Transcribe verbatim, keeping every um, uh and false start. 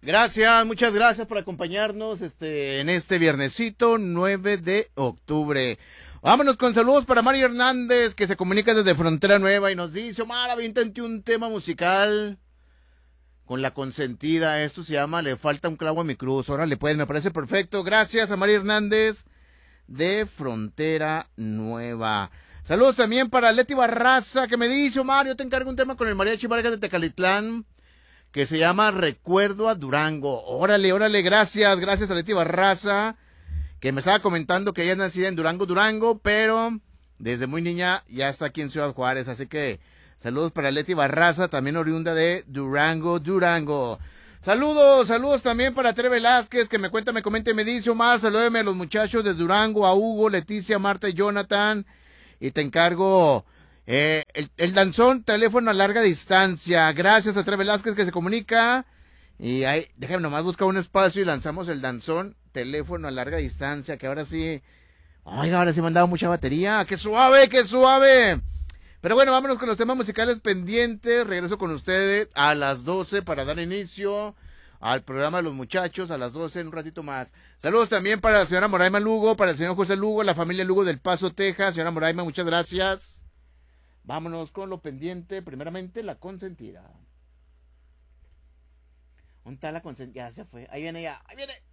Gracias, muchas gracias por acompañarnos este en este viernesito nueve de octubre. Vámonos con saludos para Mario Hernández, que se comunica desde Frontera Nueva y nos dice: Omar, aviéntate un tema musical con la consentida. Esto se llama Le falta un clavo a mi cruz. Órale, pues, me parece perfecto. Gracias a Mario Hernández de Frontera Nueva. Saludos también para Leti Barraza, que me dice: Omar, yo te encargo un tema con el Mariachi Vargas de Tecalitlán, que se llama Recuerdo a Durango. Órale, órale, gracias, gracias a Leti Barraza, que me estaba comentando que ella es nacida en Durango, Durango, pero desde muy niña ya está aquí en Ciudad Juárez, así que saludos para Leti Barraza, también oriunda de Durango, Durango. Saludos, saludos también para Tere Velázquez, que me cuenta, me comenta y me dice: Omar, salúdeme a los muchachos de Durango, a Hugo, Leticia, Marta y Jonathan, y te encargo eh, el, el danzón, teléfono a larga distancia. Gracias a Tere Velázquez, que se comunica, y ahí, déjame nomás buscar un espacio y lanzamos el danzón, teléfono a larga distancia, que ahora sí, oiga, ahora sí me han dado mucha batería, ¡qué suave, qué suave! Pero bueno, vámonos con los temas musicales pendientes. Regreso con ustedes a las doce para dar inicio al programa de los muchachos, a las doce en un ratito más. Saludos también para la señora Moraima Lugo, para el señor José Lugo, la familia Lugo del Paso, Texas. Señora Moraima, muchas gracias. Vámonos con lo pendiente. Primeramente, la consentida. ¿Dónde está la consentida? Ya se fue. Ahí viene ya. Ahí viene.